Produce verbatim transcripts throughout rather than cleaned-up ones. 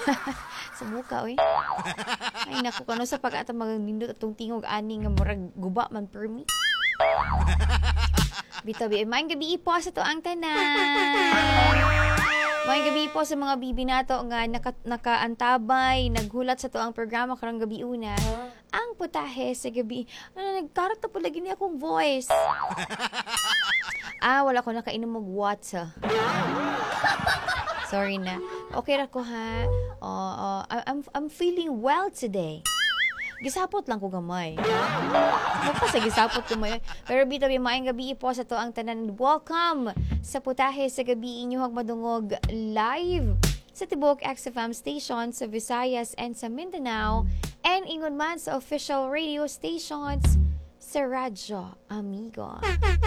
Sa buka, oy. Ay, naku, kano sa pag-ata magnindot atong tingog ani nga murag guba man permi. Bitabi, maayong gabi po sa to ang tanan. Maayong gabi po sa mga bibi nato nga naka, nakaantabay, naghulat sa to ang programa karang gabi una. Ang putahe sa gabi. Ano, nagkarat na po lagi niya akong voice. Ah, wala ko nakainom mag water. Sorry na. Okay ra ko ha. Uh, uh, I'm I'm feeling well today. Gisapot lang ko gamay. Ano pa sa gisapot ko may. Pero bitabi maayong gabi po sa to ang tanan. Welcome sa putahe sa gabi inyo hag madungog live sa Tibok X F M station sa Visayas and sa Mindanao and ingon man sa official radio stations sa Radyo Amigo.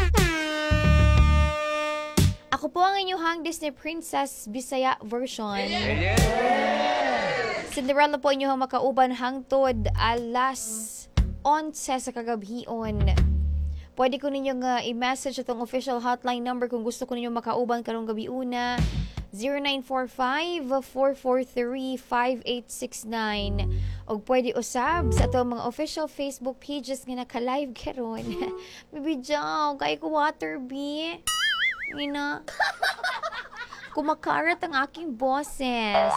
Ako po ang inyong Disney Princess Bisaya version. Yeah, yeah. Cinderella po inyong makauban hangtod alas onse sa kagabhion. Pwede ko ninyong uh, i-message itong official hotline number kung gusto ko ninyong makauban karong gabi una. zero nine four five, four four three, five eight six nine. O pwede usab sa itong mga official Facebook pages nga naka-live karon. Bibi Jow, kaya ko water, B. Ina, kumakarat ang aking boses.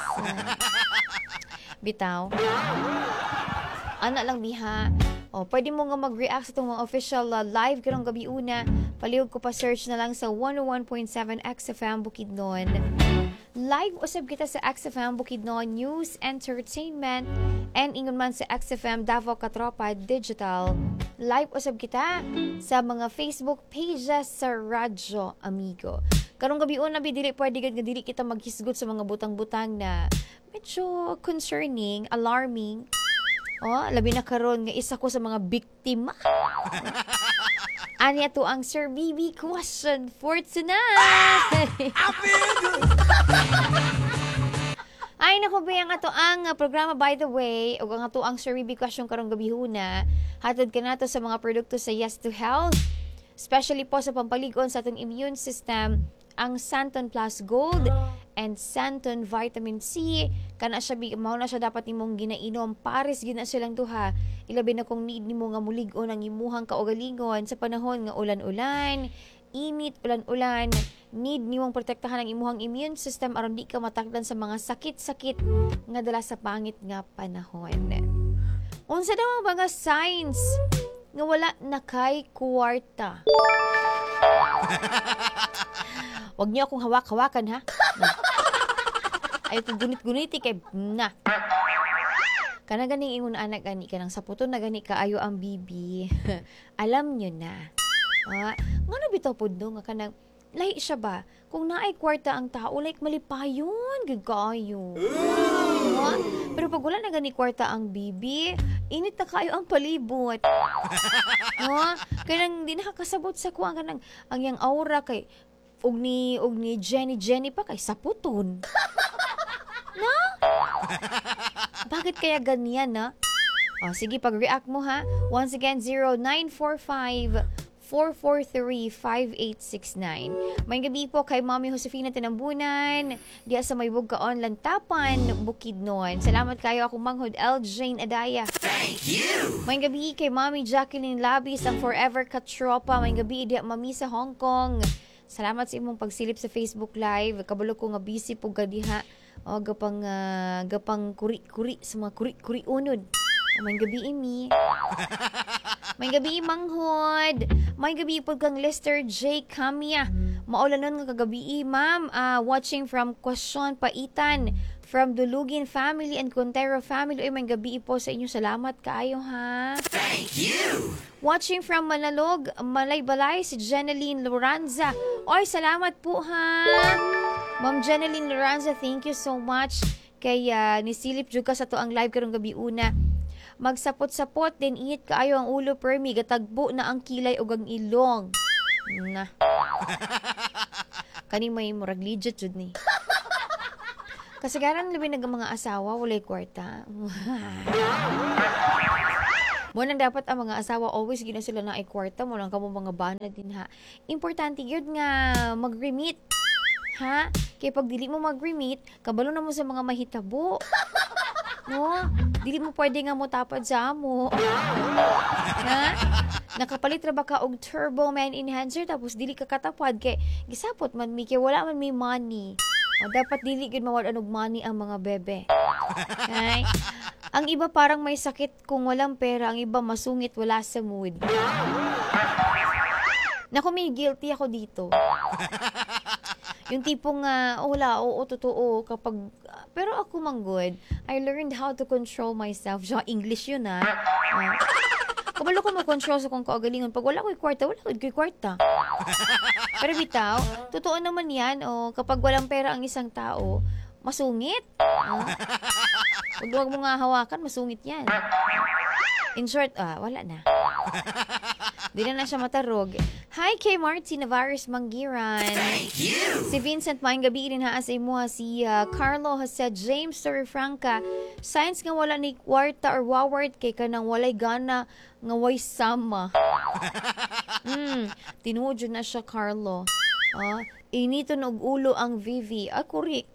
Bitaw. Ana lang biha. O, pwede mo nga mag-react sa itong mga official uh, live karong gabi una. Palihog ko pa search na lang sa one oh one point seven X F M Bukidnon. Live usab kita sa X F M Bukidnon News, Entertainment, and ingon man sa X F M Davao Katropa Digital. Live usab kita sa mga Facebook pages sa Radyo Amigo. Karong gabi una bidili pwede gid nga dili kita maghisgot sa mga butang-butang na medyo concerning, alarming. Oh, labi na karon nga isa ko sa mga biktima. Ani ato ang Sir B B question for tonight. Ay naku ba ang ato ang uh, programa by the way, ug ang ato ang Sir B B question karong gabi huna. Hatod kanato sa mga produkto sa Yes to Health, especially po sa pampalig-on sa atong immune system, ang Santon Plus Gold and Santon Vitamin C. Kana siya, mao na siya dapat nimong ginainom. Pares gina silang duha. Ilabi na kung need nimo nga mulig-on ang imuhang kaugalingon sa panahon nga ulan-ulan, init, ulan-ulan. Need nimong protektahan ang imuhang immune system aron di ka matakdan sa mga sakit-sakit nga dala sa pangit nga panahon. Unsa daw ang mga signs nga wala na kay kwarta? Huwag niyo akong hawak-hawakan, ha? Ay, ito gunit-guniti kay na. Kana ganing ingon anak gani ka nang saputon na gani kaayo ang bibi. Alam niyo na. Ah, ngano bitaw pud no nga kanang lahi siya ba? Kung naay kwarta ang tao, like malipayon, gagayo. Ah, pero pag wala na gani kwarta ang bibi, init na kayo ang palibot. Ah, kanang di nakakasabot sa kuha kanang ang yang aura kay og ni og ni Jenny Jenny pa kay saputon. Na? Bakit kaya ganyan, na? Oh, sige, pag-react mo, ha? Once again, zero nine four five, four four three, five eight six nine. May gabi po kay Mommy Josefina Tinambunan, diya sa may Bugkaon, Lantapan, Bukidnon. Salamat kayo ako, Manghod L. Jane Adaya. Thank you! May gabi kay Mommy Jacqueline Labis, ang Forever Katropa. May gabi diya Mami sa Hong Kong. Salamat sa imong pagsilip sa Facebook Live. Kabalo ko nga busy po gadiha. O gapang uh, gapang kuri-kuri sa mga kuri-kuri unod. May gabi imi. May gabi Manghod. May gabi po kang Lester J. Camia. Maulanon nga kagabi, ma'am. Uh, watching from Quezon, Paitan. From Dulugin family and Contero family. Ay, may gabi po sa inyo. Salamat kaayo, ha? Thank you! Watching from Manalog, Malaybalay, si Jeneline Loranza. Oy, salamat po, ha? Ma'am Jeneline Loranza, thank you so much. Kaya uh, nisilip jud ka sa to ang live karong gabi una. Magsapot-sapot din init kaayo ang ulo permi gatagbo na ang kilay ug ang ilong. Na. Kani may murag legit jud ni. Kasagaran labi nag mga asawa walay kwarta. Mo nang dapat ang mga asawa always gina sila na ay kwarta mo lang kamo mga bana din ha. Importante gyud nga mag-remit Ha? Kaya pag dili mo mag-remit, kabalo na mo sa mga mahitabo. No? Dili mo pwede nga mo tapad sa amo. Ha? Nakapalit ra ba ka og turbo man enhancer tapos dili ka katapad kay gisapot man mi kay wala man may money. O, dapat dili gid mawad og money ang mga bebe. Okay? Ang iba parang may sakit kung walang pera, ang iba masungit wala sa mood. Naku, may guilty ako dito. Yung tipong, uh, oh, wala, oo, totoo, kapag, uh, pero ako manggod, I learned how to control myself. So, English yun, ha? Uh, kabalo ko mag-control sa kong kaugalingon. Pag wala ko'y kwarta, wala ko'y kwarta. Pero bitaw, totoo naman yan, oh, kapag walang pera ang isang tao, masungit. Uh, Huwag mo nga hawakan, masungit yan. In short, ah, wala na. Di na na siya matarog. Hi kay Marty Navarez Manggiran. Thank you. Si Vincent, maayong gabi rin ha sa imo. Si uh, Carlo has said, James Torrefranca, science nga wala ni kwarta or waward kay kanang walay gana nga way sama. Hmm, tinuod yun na siya, Carlo. Ah, inito og ulo ang Vivi. Ah, kurik.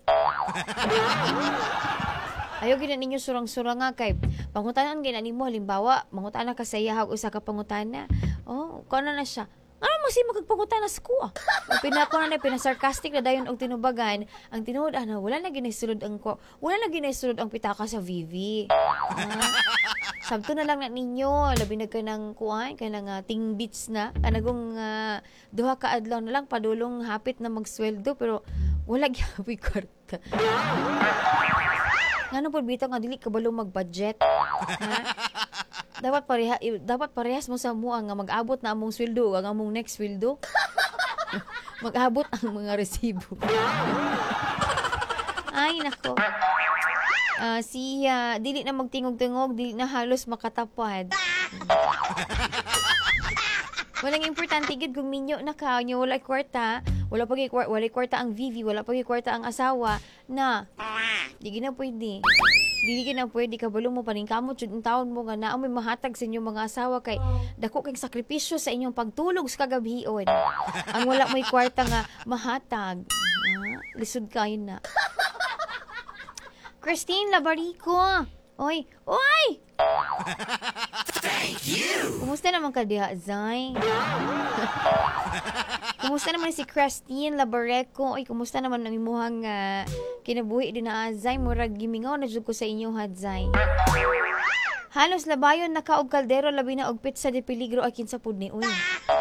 Ayaw gina ninyo surang-surang nga kay pangutanan gina nimo halimbawa mangutana ka sa iya hag usa ka pangutana. Oh, kana na siya. Ano mo si magpangutana sa kuha? Pinako na pinasarcastic na dayon og tinubagan. Ang tinuod ana wala na ginaisulod ang ko. Wala na ginaisulod ang pitaka sa Vivi. Ah, sabto na lang na ninyo labi na kanang kuan kanang uh, ting beats na kanagong uh, duha ka adlaw na lang padulong hapit na magsweldo pero wala gyapon kwarta. Ngano po bitaw nga dili kabalo mag-budget. Ha? Dapat pareha dapat parehas mo sa mo nga mag-abot na among sweldo ang among next sweldo. Mag-abot ang mga resibo. Ay nako. Uh, si uh, dili na magtingog-tingog, dili na halos makatapad. Walang importante gid kung minyo na ka nya wala kwarta, wala pa gyud wala kwarta ang Vivi, wala pa gyud kwarta ang asawa na di gina pwede. Dili gina pwede kabalo mo paning kamot jud ang taon mo nga naa may mahatag sa inyong mga asawa kay dako kay sakripisyo sa inyong pagtulog sa kagabion. Ang wala may kwarta nga mahatag. Ah, lisod kayo na. Christine Labarico. Oy, oy! Thank you. Kumusta naman ka diha, Zay? Kumusta naman si Christine Labareco? Ay, kumusta naman ang imuhang uh, kinabuhi din na Zay? Murag gimingaw na jud ko sa inyo, ha, Zay. Halos labayon naka og kaldero labi na og pizza de peligro akin sa pudni. Uy.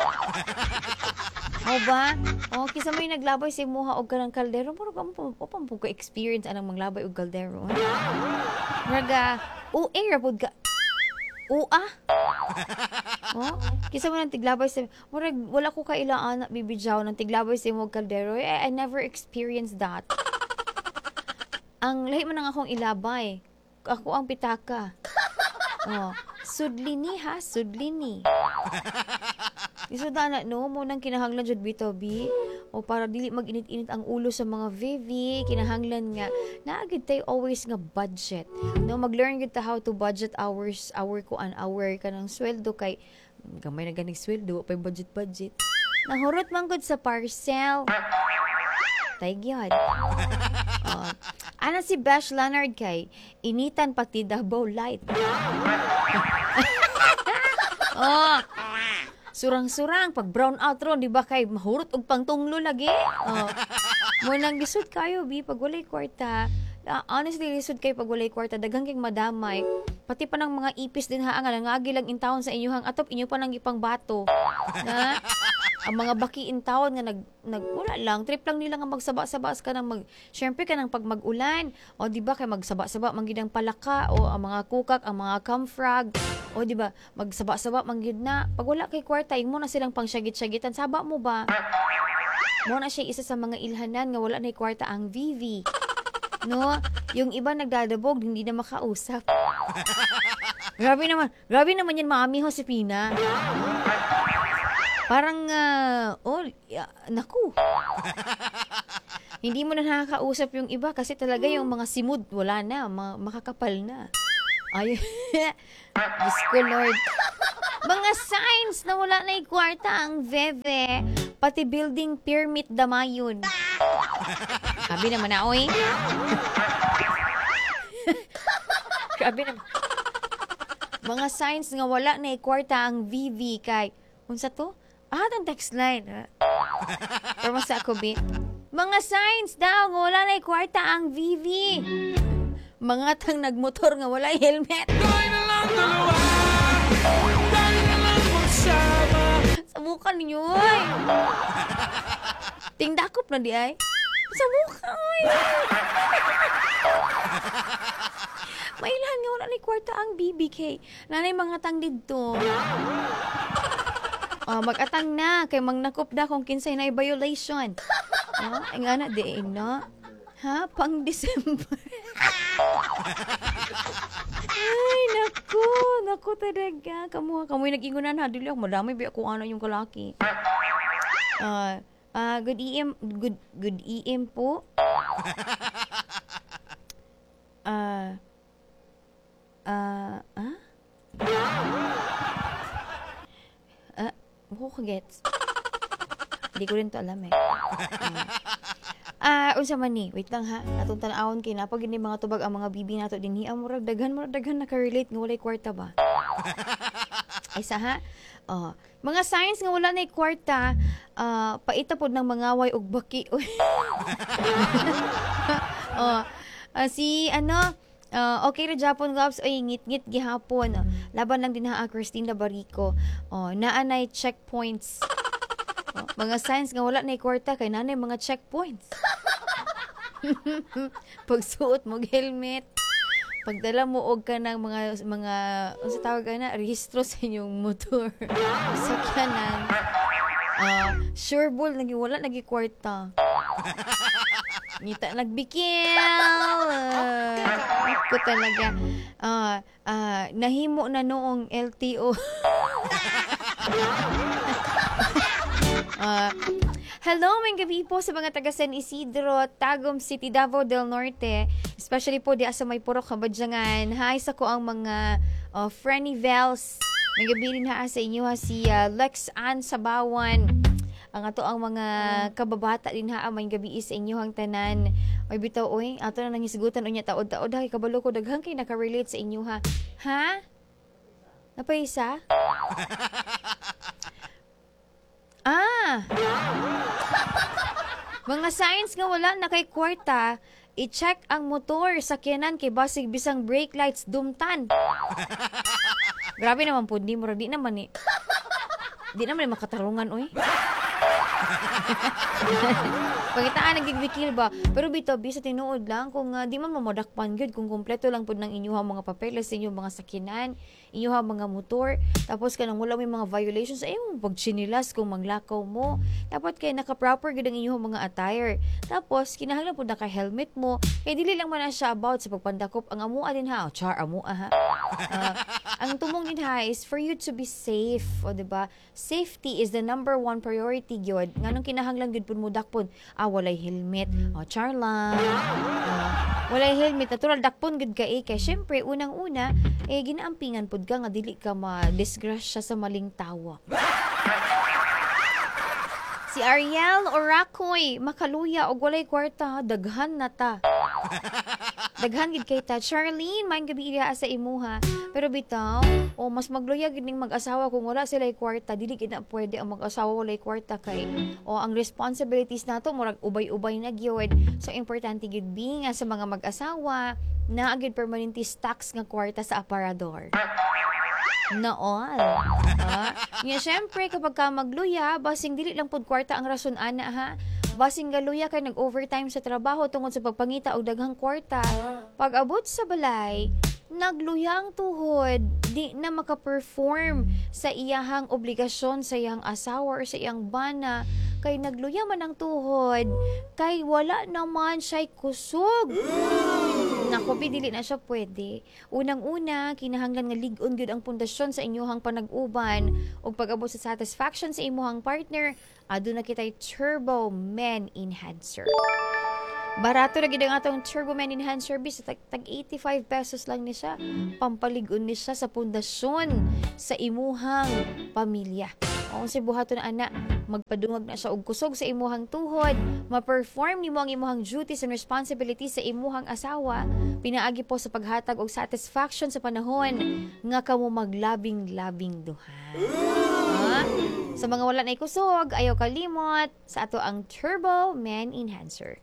O ba? O, kisa may naglabay sa imuha og kanang kaldero. Murag ang upang po ka-experience anang manglabay og kaldero. Murag, o, eh, rapod ka. O, ah? Oh, kisa mo nang tiglabay sa murag wala ko kailaan na bibidyaw ng tiglabay sa imong kaldero. I, I never experienced that. Ang lahi man ang akong ilabay. Ako ang pitaka. Oh, sudlini ha, sudlini. Isuda na no mo nang kinahanglan jud bitaw bi o para dili mag-init-init ang ulo sa mga Vivi, kinahanglan nga naagid tay always nga budget. No, mag-learn gid ta how to budget hours, hour ko an hour kanang sweldo kay gamay na ganing sweldo, pay budget budget. Nahurot man gud sa parcel. Tay gyud. Oh, ana si Bash Leonard kay initan pati Davao Light. Oh. Surang-surang pag brown out ron di ba kay mahurot og pangtunglo lagi. Oh. Mo nang gisud kayo bi pag walay kwarta. Uh, honestly lisod kay pag walay kwarta daghang kay madamay. Pati pa ng mga ipis din ha nga nangagi lang in town sa inyong atop inyo pa nang ipang bato. Na ang mga baki in town nga nag nag wala lang trip lang nila nga magsaba-saba ka nang mag syempre ka nang pag mag-ulan o di ba kay magsaba-saba man gid ang palaka o ang mga kukak ang mga camfrog o di ba magsaba-saba man gid na pag wala kay kwarta imo na silang pangsyagit-syagitan saba mo ba mo na siya isa sa mga ilhanan nga wala na kwarta ang Vivi no yung iba nagdadabog hindi na makausap. Grabe naman grabe naman yan Mami Josepina. Parang, uh, oh, yeah, naku. Hindi mo na nakakausap yung iba kasi talaga yung mga simud, wala na, ma- makakapal na. Ay, Diyos ko, Lord. Mga signs na wala na ikwarta ang Veve, pati building permit damayon. Grabe naman na, oy. Grabe naman. Mga signs nga wala na kwarta ang V V kay, unsa to? Ah, ang text line. Ha? Pero mas ako, B. Mga signs daw nga wala na kwarta ang V V. Mga tang nagmotor nga wala helmet. Sabukan ninyo, ay. Tingdakop na di ay. Sabukan, ay. Mailan nga wala na kwarta ang B B K. Nanay mga tang dito. Oh, mag-atang na kay mangnakop da kung kinsay na violation. Oh, ang ana di na. Ha, pang December. Ay, naku, naku talaga. Kamu, kamu yung nag-ingunan ha. Dili ako, madami ba ako ano yung kalaki. Uh, uh, good E M, good, good E M po. Ah, uh, ah, uh, ah? Ah, uh, ko gets. Hindi ko rin to alam eh. Ah, uh, unsa man ni? Wait lang ha. Atong tan-awon kay napag ini mga tubag ang mga bibi nato dinhi. Murag daghan murag daghan naka-relate nga walay kwarta ba? Ay sa ha. Oh, mga signs nga wala nay kwarta, uh, paita pod ng mangaway og baki. oh, uh, si ano Uh, okay ra Japon gloves oy ngit-ngit gihapon. Uh, laban lang din ha Christina Barico. Oh, naanay checkpoints. Oh, mga signs nga wala nay kwarta kay nanay mga checkpoints. Pagsuot mo helmet, pagdala mo og kanang mga mga unsa tawag na rehistro sa inyong motor. Sakyanan. Uh, sure ball lagi wala lagi kwarta. Ngita nagbikil. Uh, ko talaga. Uh, uh, nahimo na noong L T O. uh, hello, may gabi po sa mga taga San Isidro, Tagum City, Davao del Norte. Especially po di sa may purok kabadyangan. Hi sa ko ang mga uh, Frenny Vels. May gabi rin ha sa inyo ha si uh, Lex Ann Sabawan. Ang ato ang mga kababata din ha may gabi sa inyo hang tanan. Oy bitaw oy, ato na nangisgutan unya taod-taod ha kabalo ko daghang kay naka-relate sa inyo ha. Ha? Napaisa? ah. Mga signs nga wala na kay kwarta, i-check ang motor sa sakyanan kay basig bisang brake lights dumtan. Grabe naman po, di mo di naman eh. Di naman eh makatarungan oy. Pangitaan nagigbikil ba? Pero bito, bisa tinuod lang kung uh, di man mamadakpan gyud kung kumpleto lang pud ng inyuha mga papeles sa inyong mga sakinan, inyuha mga motor, tapos kanang wala may mga violations ay yung pagchinilas kung manglakaw mo. Dapat kay naka-proper gyud ang inyuha mga attire. Tapos kinahanglan pud naka helmet mo. Kay dili lang man na siya about sa pagpandakop ang amua din ha. O, char amua ha. Uh, ang tumong din ha is for you to be safe, o diba? Safety is the number one priority gyud. Nganong kinahanglan gyud pud mo dakpon. Ah, walay helmet. O, char lang. Uh, walay helmet. Natural dakpon gyud ka eh. Kaya syempre, unang-una, eh, ginaampingan pud ka nga dili ka ma-disgrasya sa maling tawa. Si Ariel Oracoy, makaluya og walay kwarta, daghan na ta. Daghan gid kay ta. Charlene, maayong gabi ira sa imuha. Pero bitaw, o oh, mas magluya gid ning mag-asawa kung wala sila kwarta, dili gid na pwede ang mag-asawa walay kwarta kay o oh, ang responsibilities nato murag ubay-ubay na gyud. So importante gid bi nga sa mga mag-asawa na agid permanente stocks nga kwarta sa aparador. Noon. Ha? Nga syempre kapag ka magluya, basing dili lang pud kwarta ang rason ana ha. Basing galuya kay nag-overtime sa trabaho tungod sa pagpangita og daghang kwarta. Pag abot sa balay, nagluyang tuhod, di na maka-perform sa iyahang obligasyon sa iyang asawa or sa iyang bana. Kay nagluya man ang tuhod, kay wala naman siya'y kusog. Naku, dili na siya pwede. Unang-una, kinahanglan nga lig-on gyud ang pundasyon sa inyong panag-uban ug pag-abot sa satisfaction sa imuhang partner, aduna kitay Turbo Men Enhancer. Barato na gid ang atong Turbo Men Enhancer bis tag, tag eighty-five pesos lang ni siya. Pampalig-on ni siya sa pundasyon sa imuhang pamilya. Maong si buhaton ana, magpadungag na siya og kusog sa imuhang tuhod, ma-perform nimo ang imuhang duties and responsibilities sa imuhang asawa, pinaagi po sa paghatag og satisfaction sa panahon nga kamo maglabing-labing duha. Ha? Sa mga wala na kusog, ayaw kalimot sa ato ang Turbo Men Enhancer.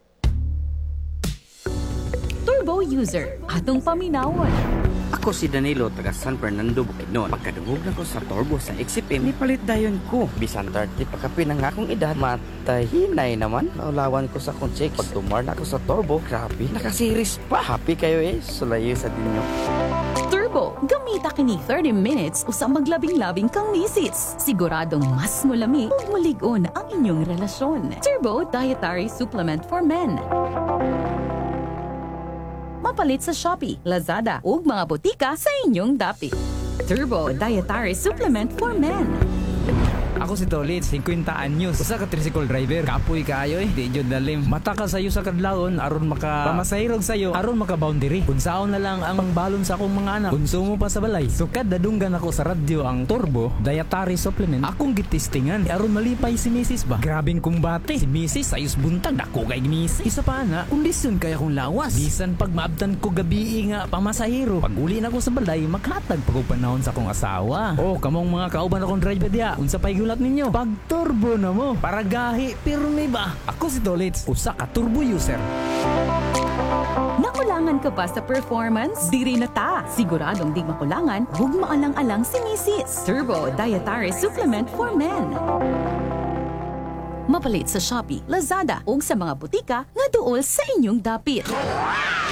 Turbo user, atong paminawon. Ako si Danilo, taga San Fernando, Bukidnon. Pagkadungog na ko sa turbo sa Exipim, nipalit dayon ko. Bisan thirty pagkapi ng akong edad, matahinay naman. Naulawan ko sa akong check. Pag tumar na ako sa turbo, grabe, nakasiris pa. Happy kayo eh, sulayo sa dinyo. Turbo, gamita kini thirty minutes usa maglabing-labing kang misis. Siguradong mas mulami ug mulig-on ang inyong relasyon. Turbo Dietary Supplement for Men. Mapalit sa Shopee, Lazada ug mga botika sa inyong dapit. Turbo Dietary Supplement for Men. Ako si Tolit, fifty anyos. Usa ka tricycle driver. Kapoy kaayo eh. Di jud dalim. Mata ka sayo sa kadlawon aron maka pamasahirog sayo aron maka boundary. Kunsaon na lang ang balon sa akong mga anak. Konsumo pa sa balay. So kada dunggan ako sa radyo ang Turbo Dietary Supplement. Akong gitistingan aron malipay si Missus ba. Grabing kumbate. Si Missus ayos buntag dako kay Missus. Isa pa na, kondisyon kaya kong lawas. Bisan pag maabtan ko gabi nga pamasahiro. Pag uli na ko sa balay, maghatag pag panahon sa akong asawa. Oh, kamong mga kauban akong driver diya. Unsa pay gulat ninyo? Pag turbo na mo, para gahi, pero may ba? Ako si Dolitz, usa ka turbo user. Nakulangan ka ba sa performance? Diri na ta. Siguradong di makulangan, hug maalang-alang si Missus Turbo Dietary Supplement for Men. Mapalit sa Shopee, Lazada ug sa mga butika nga duol sa inyong dapit.